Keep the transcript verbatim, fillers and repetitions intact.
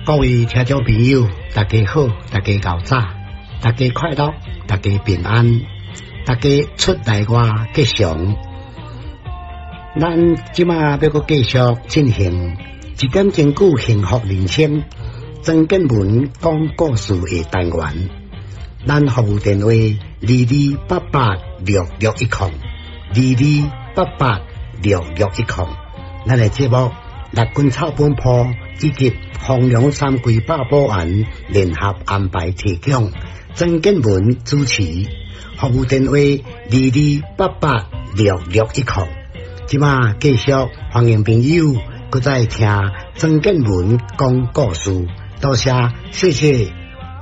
各位听众朋友，大家好，大家搞早，大家快乐，大家平安，大家出来外吉祥。咱即马要搁继续进行一点真久幸福人生曾建文讲故事的单元。咱服务电话二二八八六六一空，二二八八六六一空。咱的节目六军草本铺以及弘扬三桂八宝丸联合安排提供，曾建文主持。服务电话二二八八六六一空。即马继续欢迎朋友，搁再听曾建文讲故事。多谢，谢谢。